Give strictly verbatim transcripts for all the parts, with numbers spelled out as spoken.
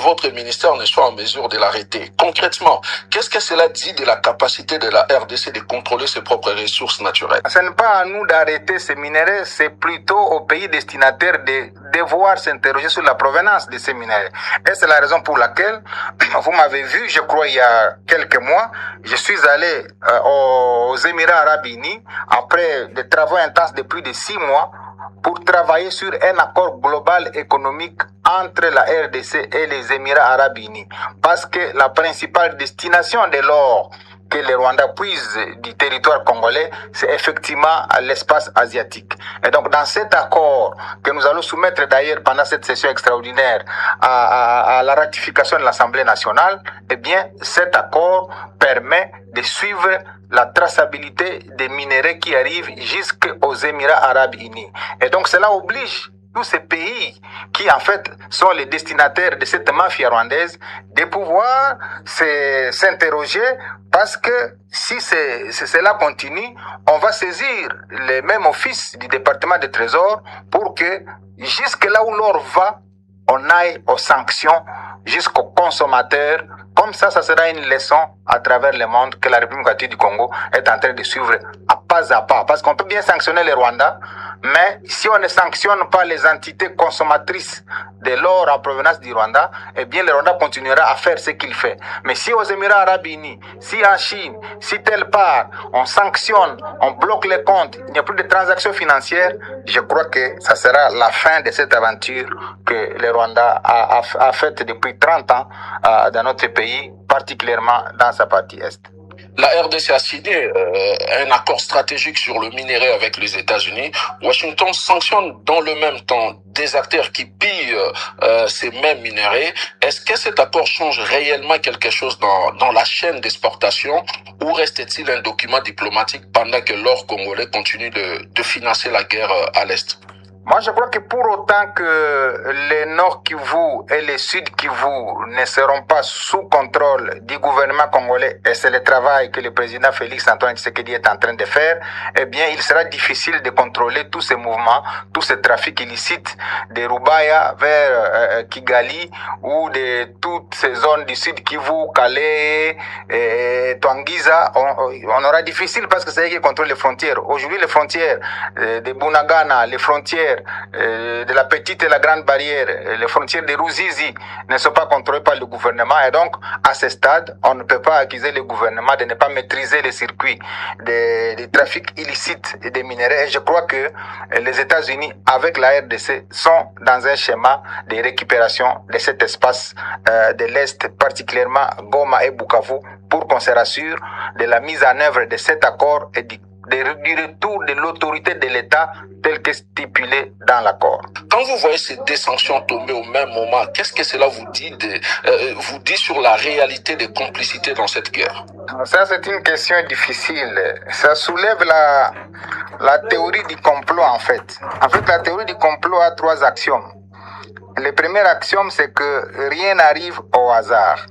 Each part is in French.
votre ministère ne soit en mesure de l'arrêter. Concrètement, qu'est-ce que cela dit de la capacité de la R D C de contrôler ses propres ressources naturelles? Ce n'est pas à nous d'arrêter ces minerais, c'est plutôt aux pays destinataires de devoir s'interroger sur la provenance de ces minerais. Et c'est la raison pour laquelle, vous m'avez vu, je crois, il y a quelques mois, je suis allé euh, aux Émirats Arabes Unis après des travaux intenses de plus de six mois pour travailler sur un accord global économique entre la R D C et les Émirats Arabes Unis. Parce que la principale destination de l'or que le Rwanda puise du territoire congolais, c'est effectivement l'espace asiatique. Et donc, dans cet accord que nous allons soumettre d'ailleurs pendant cette session extraordinaire à, à, à la ratification de l'Assemblée nationale, eh bien, cet accord permet de suivre la traçabilité des minéraux qui arrivent jusqu'aux Émirats Arabes Unis. Et donc, cela oblige tous ces pays qui, en fait, sont les destinataires de cette mafia rwandaise de pouvoir s'interroger parce que si c'est, cela continue, on va saisir les mêmes offices du département des trésors pour que jusque là où l'or va, on aille aux sanctions jusqu'aux consommateurs. Comme ça, ça sera une leçon à travers le monde que la République du Congo est en train de suivre à pas à pas. Parce qu'on peut bien sanctionner le Rwanda, mais si on ne sanctionne pas les entités consommatrices de l'or en provenance du Rwanda, eh bien le Rwanda continuera à faire ce qu'il fait. Mais si aux Émirats Arabes Unis, si en Chine, si telle part, on sanctionne, on bloque les comptes, il n'y a plus de transactions financières, je crois que ça sera la fin de cette aventure que le Rwanda a, a, a faite depuis trente ans euh, dans notre pays, particulièrement dans sa partie est. La R D C a signé euh, un accord stratégique sur le minerai avec les États-Unis. Washington sanctionne dans le même temps des acteurs qui pillent euh, ces mêmes minerais. Est-ce que cet accord change réellement quelque chose dans, dans la chaîne d'exportation ou reste-t-il un document diplomatique pendant que l'or congolais continue de, de financer la guerre à l'Est? Moi, je crois que pour autant que le Nord Kivu et le Sud Kivu ne seront pas sous contrôle du gouvernement congolais, et c'est le travail que le président Félix Antoine Tshisekedi est en train de faire, eh bien, il sera difficile de contrôler tous ces mouvements, tous ces trafics illicites de Rubaya vers euh, Kigali ou de toutes ces zones du Sud Kivu, Calais, et Twangiza. On, on aura difficile parce que c'est eux qui contrôlent les frontières. Aujourd'hui, les frontières euh, de Bunagana, les frontières de la petite et la grande barrière, les frontières de Ruzizi ne sont pas contrôlées par le gouvernement et donc à ce stade, on ne peut pas accuser le gouvernement de ne pas maîtriser les circuits de, de trafic illicite des minéraux. Et je crois que les États-Unis, avec la R D C, sont dans un schéma de récupération de cet espace euh, de l'Est, particulièrement Goma et Bukavu, pour qu'on se rassure de la mise en œuvre de cet accord et du du retour de l'autorité de l'État tel que stipulé dans l'accord. Quand vous voyez ces deux sanctions tomber au même moment, qu'est-ce que cela vous dit, de, euh, vous dit sur la réalité des complicités dans cette guerre? Ça, c'est une question difficile. Ça soulève la, la théorie du complot, en fait. En fait, la théorie du complot a trois axiomes. Le premier axiome, c'est que rien n'arrive au hasard.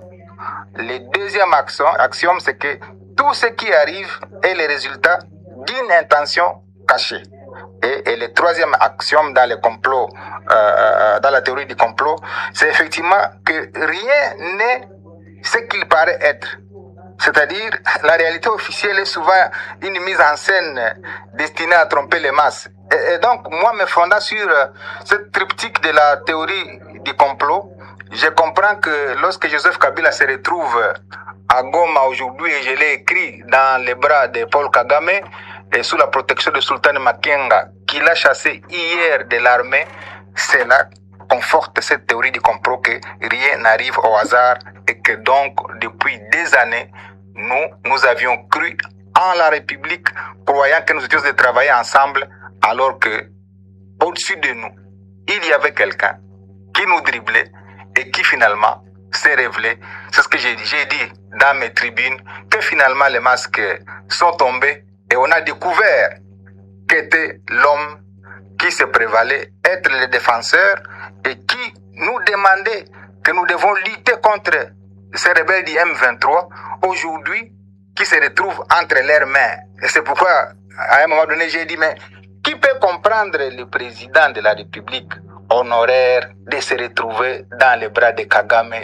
Le deuxième axiome, c'est que tout ce qui arrive est le résultat d'une intention cachée. Et, et le troisième axiome dans le complot, euh, dans la théorie du complot, c'est effectivement que rien n'est ce qu'il paraît être. C'est-à-dire, la réalité officielle est souvent une mise en scène destinée à tromper les masses. Et, et donc, moi, me fondant sur cette triptyque de la théorie du complot, je comprends que lorsque Joseph Kabila se retrouve à Goma aujourd'hui, et je l'ai écrit dans les bras de Paul Kagame, et sous la protection de Sultan Makenga, qu'il a chassé hier de l'armée, cela conforte cette théorie du complot que rien n'arrive au hasard et que donc, depuis des années, nous, nous avions cru en la République, croyant que nous étions de travailler ensemble, alors que, au-dessus de nous, il y avait quelqu'un qui nous driblait et qui finalement s'est révélé. C'est ce que j'ai dit. J'ai dit dans mes tribunes que finalement les masques sont tombés et on a découvert qu'était l'homme qui se prévalait être le défenseur et qui nous demandait que nous devons lutter contre ces rebelles du M vingt-trois aujourd'hui qui se retrouvent entre leurs mains. Et c'est pourquoi, à un moment donné, j'ai dit, mais qui peut comprendre le président de la République honoraire de se retrouver dans les bras de Kagame